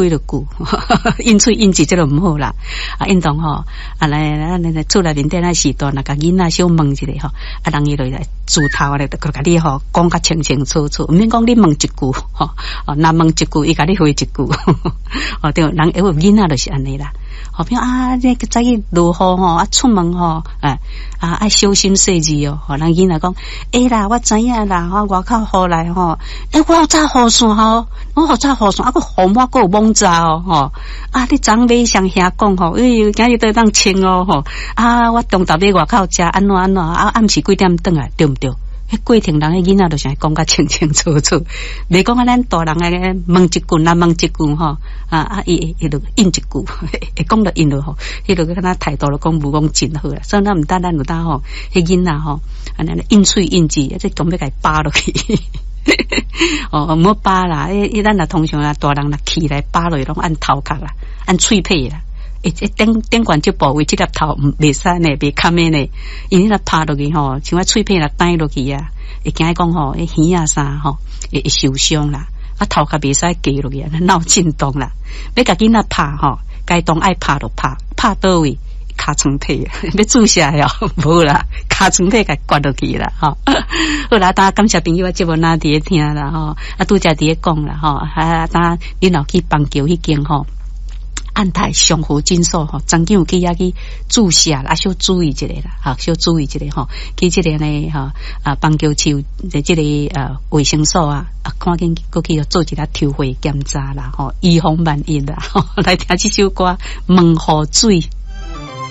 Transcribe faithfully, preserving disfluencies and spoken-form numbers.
几落句，因嘴因字这个唔好啦。啊，运动吼，啊来来来出来面顶那时段，那个囡仔小问一下吼，啊人伊就来自头咧，就甲你吼讲较清清楚楚，唔免讲你问一句吼，哦，那问一句，伊甲你回一句，哦对，人有囡仔就是安尼啦。好比啊，这个早起落雨吼，啊出门吼，哎啊爱小心细致哦。吼，人囡仔讲，哎啦，我知影啦，吼外口雨来吼，哎我有炸雨伞吼，我有炸雨伞，啊个雨我个有蒙炸哦，吼啊你昨尾上兄讲吼，哎今日都当穿哦，吼啊我中昼咧外口食安怎安怎，啊暗时几点转来，对唔对？迄过程人诶囡仔就想讲甲清清楚楚，袂讲啊咱大人诶问一句啦问一句吼，啊啊伊伊就应一句，会讲着应着吼，迄个敢若态度就讲无讲真好啦，所以咱毋单咱有当吼，迄囡仔吼，安尼应喙应字，即讲要甲伊扒落去，哦毋好扒啦，伊伊咱若通常啦，大人若起来扒落去，拢按头壳啦，按喙皮啦。诶，这顶顶管这部位这粒头唔袂使呢，袂堪的呢，因为若拍落去吼，像我喙皮若呆落去啊，会惊讲吼，迄耳啊啥吼，会会受伤啦，啊头壳袂使夹落去，闹震动啦，要甲囡仔拍吼，该当爱拍就拍，拍倒位，尻川体，要注射哟，无啦，尻川体甲刮落去啦，吼。好啦，大家感谢朋友啊，节目哪伫咧听啦，吼，啊拄则伫咧讲啦，吼，啊，当恁老去棒球迄间吼。安泰上好诊所吼，曾经有去遐去注射啦，啊，小注意一下啦，哈，小注意一下吼。去这个呢，哈啊，棒球场在这个呃卫生所啊，啊，看见过去要做一下抽血检查啦，吼，预防万一啦，吼，来听这首歌《问雨水》。